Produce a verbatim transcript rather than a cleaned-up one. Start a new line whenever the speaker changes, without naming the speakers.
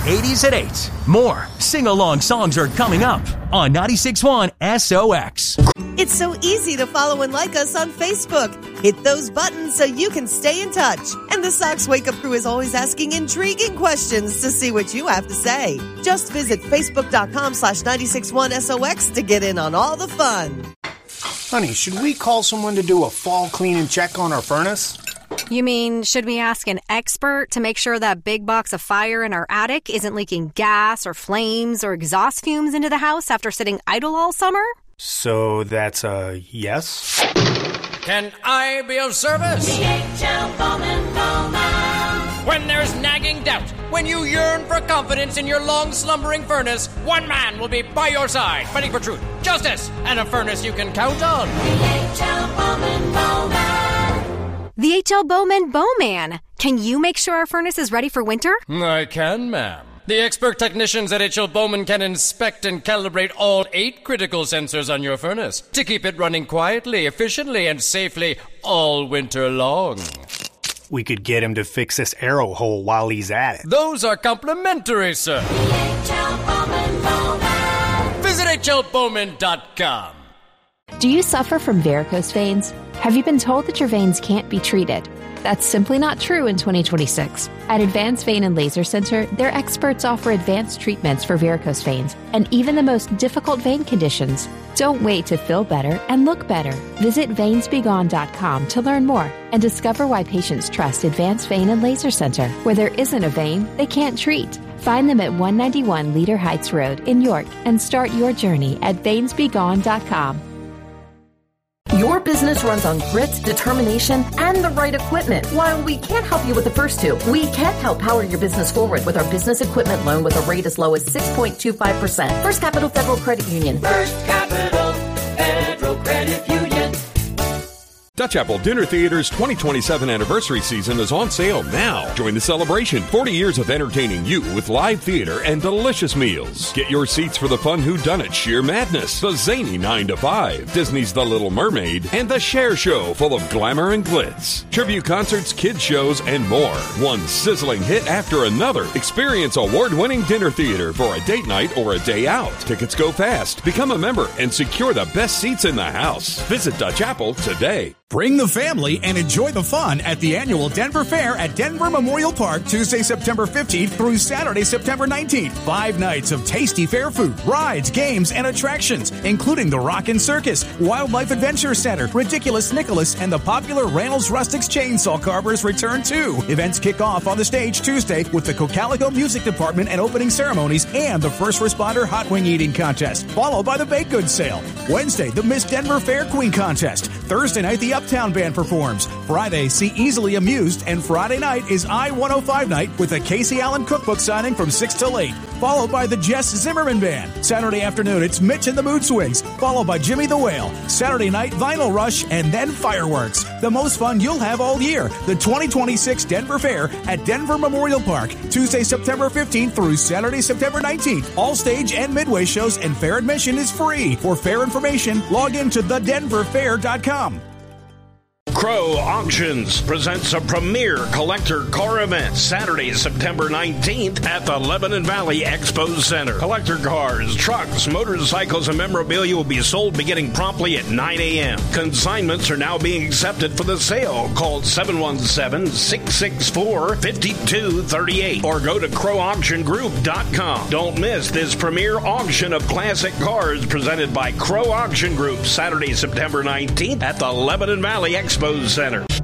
eighties at eight. More sing-along songs are coming up on ninety-six point one S O X.
It's so easy to follow and like us on Facebook. Hit those buttons so you can stay in touch. And the Sox Wake Up Crew is always asking intriguing questions to see what you have to say. Just visit facebook.com slash 961SOX to get in on all the fun.
Honey, should we call someone to do a fall clean and check on our furnace?
You mean, should we ask an expert to make sure that big box of fire in our attic isn't leaking gas or flames or exhaust fumes into the house after sitting idle all summer?
So that's a yes?
Can I be of service?
D H L Bowman Bowman.
When there's nagging doubt, when you yearn for confidence in your long-slumbering furnace, one man will be by your side, fighting for truth, justice, and a furnace you can count on.
D H L Bowman Bowman.
The H L Bowman Bowman. Can you make sure our furnace is ready for winter?
I can, ma'am. The expert technicians at H L Bowman can inspect and calibrate all eight critical sensors on your furnace to keep it running quietly, efficiently, and safely all winter long.
We could get him to fix this arrow hole while he's at it.
Those are complimentary, sir.
H L Bowman Bowman.
Visit H L Bowman dot com.
Do you suffer from varicose veins? Have you been told that your veins can't be treated? That's simply not true in twenty twenty-six. At Advanced Vein and Laser Center, their experts offer advanced treatments for varicose veins and even the most difficult vein conditions. Don't wait to feel better and look better. Visit veins be gone dot com to learn more and discover why patients trust Advanced Vein and Laser Center. Where there isn't a vein, they can't treat. Find them at one ninety-one Leader Heights Road in York and start your journey at veins be gone dot com.
Your business runs on grit, determination, and the right equipment. While we can't help you with the first two, we can help power your business forward with our business equipment loan with a rate as low as six point two five percent. First Capital Federal Credit Union.
First Capital Federal Credit Union.
Dutch Apple Dinner Theater's twenty twenty-seven anniversary season is on sale now. Join the celebration. forty years of entertaining you with live theater and delicious meals. Get your seats for the fun whodunit Sheer Madness, the zany nine to five, Disney's The Little Mermaid, and the Cher Show full of glamour and glitz. Tribute concerts, kids shows, and more. One sizzling hit after another. Experience award-winning dinner theater for a date night or a day out. Tickets go fast. Become a member and secure the best seats in the house. Visit Dutch Apple today.
Bring the family and enjoy the fun at the annual Denver Fair at Denver Memorial Park, Tuesday, September fifteenth through Saturday, September nineteenth. Five nights of tasty fair food, rides, games, and attractions, including the Rockin' Circus, Wildlife Adventure Center, Ridiculous Nicholas, and the popular Reynolds Rustics Chainsaw Carvers return too. Events kick off on the stage Tuesday with the Cocalico Music Department and opening ceremonies and the First Responder Hot Wing Eating Contest, followed by the Baked Goods Sale. Wednesday, the Miss Denver Fair Queen Contest. Thursday night, the Uptown Band performs. Friday, see Easily Amused, and Friday night is I one oh five night with a Casey Allen cookbook signing from six till eight, followed by the Jess Zimmerman Band. Saturday afternoon, it's Mitch and the Mood Swings, followed by Jimmy the Whale. Saturday night, Vinyl Rush, and then fireworks. The most fun you'll have all year. The twenty twenty-six Denver Fair at Denver Memorial Park, Tuesday, September fifteenth through Saturday, September nineteenth. All stage and midway shows and fair admission is free. For fair information, log in to the denver fair dot com.
Crow Auctions presents a premier collector car event Saturday, September nineteenth at the Lebanon Valley Expo Center. Collector cars, trucks, motorcycles, and memorabilia will be sold beginning promptly at nine a.m. Consignments are now being accepted for the sale. Call seven one seven, six six four, five two three eight or go to crow auction group dot com. Don't miss this premier auction of classic cars presented by Crow Auction Group Saturday, September nineteenth at the Lebanon Valley Expo Center.